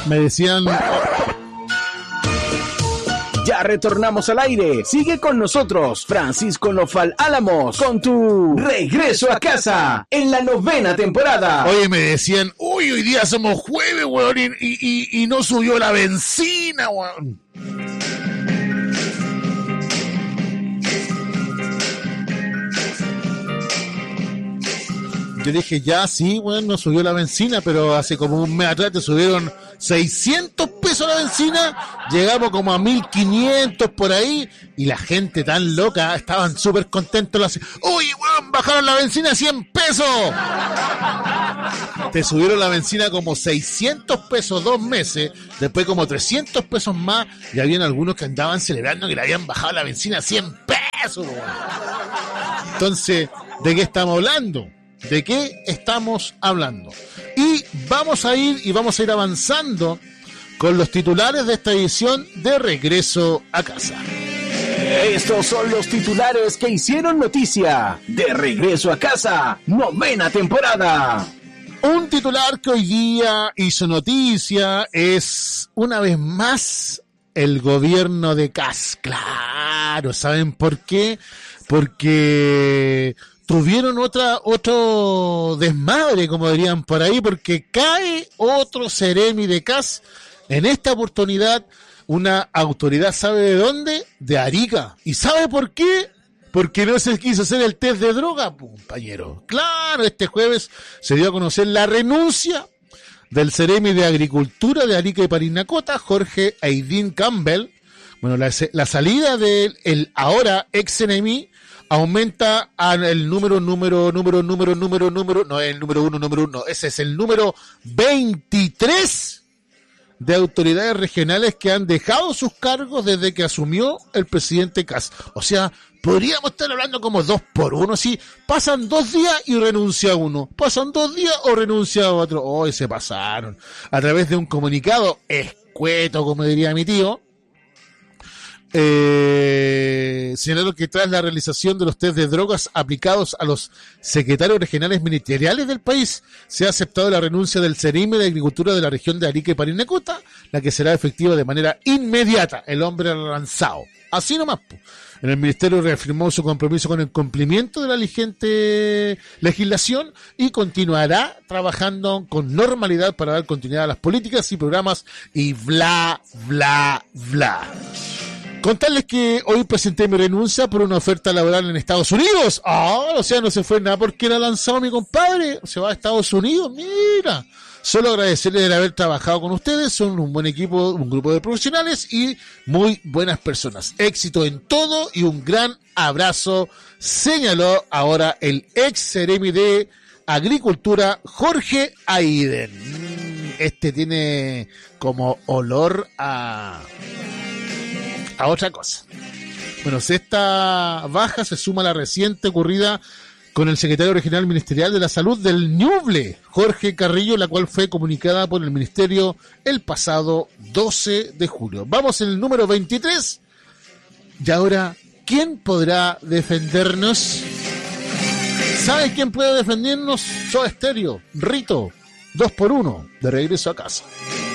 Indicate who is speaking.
Speaker 1: Me decían...
Speaker 2: Ya retornamos al aire. Sigue con nosotros, Francisco Nofal Álamos, con tu Regreso a Casa en la 9ª temporada.
Speaker 1: Oye, me decían, uy, hoy día somos jueves, weón, y no subió la benzina, weón. Yo dije, ya, sí, bueno, no subió la benzina, pero hace como un mes atrás te subieron 600 pesos la benzina, llegamos como a 1.500 por ahí, y la gente tan loca, estaban súper contentos, uy, weón, bajaron la benzina a 100 pesos. Te subieron la benzina como 600 pesos 2 meses, después como 300 pesos más, y habían algunos que andaban celebrando que le habían bajado la benzina a 100 pesos, weón. Entonces, ¿de qué estamos hablando? ¿De qué estamos hablando? Y vamos a ir avanzando con los titulares de esta edición de Regreso a Casa.
Speaker 2: Estos son los titulares que hicieron noticia de Regreso a Casa, 9ª temporada.
Speaker 1: Un titular que hoy día hizo noticia es, una vez más, el gobierno de Kast. Claro, ¿saben por qué? Porque tuvieron otro desmadre, como dirían por ahí, porque cae otro seremi de Kast. En esta oportunidad, una autoridad, ¿sabe de dónde? De Arica. ¿Y sabe por qué? Porque no se quiso hacer el test de droga, compañero. Claro, este jueves se dio a conocer la renuncia del seremi de Agricultura de Arica y Parinacota, Jorge Aydin Campbell. Bueno, la salida del ahora ex seremi aumenta al número, no es el número uno, ese es el número 23 de autoridades regionales que han dejado sus cargos desde que asumió el presidente Kast. O sea, podríamos estar hablando como 2 por 1, ¿sí? Pasan 2 días y renuncia uno, pasan 2 días o renuncia otro. Hoy se pasaron. A través de un comunicado escueto, como diría mi tío, señalaron que tras la realización de los test de drogas aplicados a los secretarios regionales ministeriales del país, se ha aceptado la renuncia del seremi de Agricultura de la región de Arica y Parinacota, la que será efectiva de manera inmediata. El hombre lanzado. Así nomás. En el ministerio reafirmó su compromiso con el cumplimiento de la vigente legislación y continuará trabajando con normalidad para dar continuidad a las políticas y programas y bla, bla, bla. Contarles que hoy presenté mi renuncia por una oferta laboral en Estados Unidos. O sea, no se fue nada porque era lanzado mi compadre. Se va a Estados Unidos, mira. Solo agradecerles de haber trabajado con ustedes. Son un buen equipo, un grupo de profesionales y muy buenas personas. Éxito en todo y un gran abrazo, señaló ahora el ex seremi de Agricultura, Jorge Aydin. Este tiene como olor a otra cosa. Bueno, si esta baja se suma a la reciente ocurrida con el secretario regional ministerial de la salud del Ñuble, Jorge Carrillo, la cual fue comunicada por el ministerio el pasado 12 de julio. Vamos en el número 23. Y ahora, ¿quién podrá defendernos? ¿Sabes quién puede defendernos? Soda Stereo, Rito, 2 por 1, de Regreso a Casa.